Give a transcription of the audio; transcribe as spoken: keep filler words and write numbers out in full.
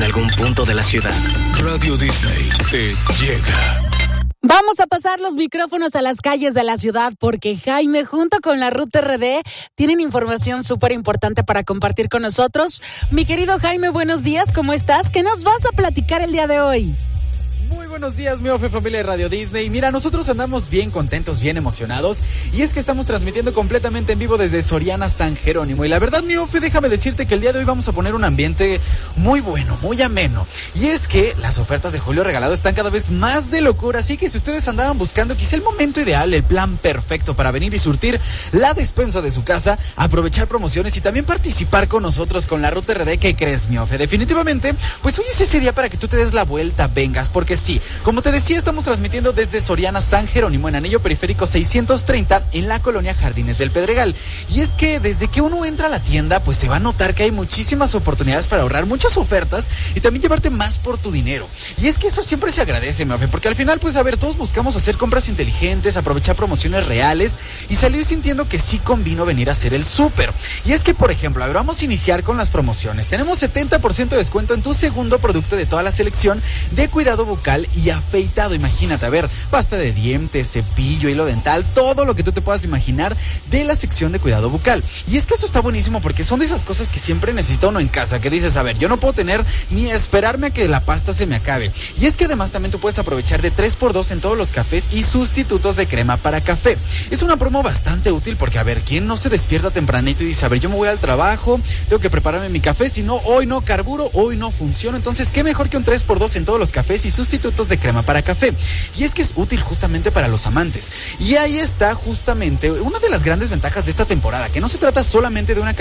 algún punto de la ciudad. Radio Disney te llega. Vamos a pasar los micrófonos a las calles de la ciudad porque Jaime junto con la Ruta R D tienen información súper importante para compartir con nosotros. Mi querido Jaime, buenos días, ¿cómo estás? ¿Qué nos vas a platicar el día de hoy? Muy buenos días, mi Ofe, familia de Radio Disney. Mira, nosotros andamos bien contentos, bien emocionados. Y es que estamos transmitiendo completamente en vivo desde Soriana San Jerónimo. Y la verdad, mi Ofe, déjame decirte que el día de hoy vamos a poner un ambiente muy bueno, muy ameno. Y es que las ofertas de Julio Regalado están cada vez más de locura. Así que si ustedes andaban buscando quizá el momento ideal, el plan perfecto para venir y surtir la despensa de su casa, aprovechar promociones y también participar con nosotros con la Ruta R D, ¿qué crees, mi Ofe? Definitivamente, pues hoy es ese día para que tú te des la vuelta, vengas, porque sí, como te decía, estamos transmitiendo desde Soriana San Jerónimo en Anillo Periférico seiscientos treinta en la colonia Jardines del Pedregal. Y es que desde que uno entra a la tienda, pues se va a notar que hay muchísimas oportunidades para ahorrar, muchas ofertas y también llevarte más por tu dinero. Y es que eso siempre se agradece, Mafe, porque al final, pues a ver, todos buscamos hacer compras inteligentes, aprovechar promociones reales y salir sintiendo que sí convino venir a hacer el súper. Y es que, por ejemplo, a ver, vamos a iniciar con las promociones. Tenemos setenta por ciento de descuento en tu segundo producto de toda la selección de cuidado bucal y afeitado. Imagínate, a ver, pasta de dientes, cepillo, hilo dental, todo lo que tú te puedas imaginar de la sección de cuidado bucal. Y es que eso está buenísimo porque son de esas cosas que siempre necesita uno en casa, que dices, a ver, yo no puedo tener ni esperarme a que la pasta se me acabe. Y es que además también tú puedes aprovechar de tres por dos en todos los cafés y sustitutos de crema para café. Es una promo bastante útil porque, a ver, ¿quién no se despierta tempranito y dice, a ver, yo me voy al trabajo, tengo que prepararme mi café, si no, hoy no carburo, hoy no funciona? Entonces, ¿qué mejor que un tres por dos en todos los cafés y sustitutos de crema para café? Y es que es útil justamente para los amantes. Y ahí está justamente una de las grandes ventajas de esta temporada, que no se trata solamente de una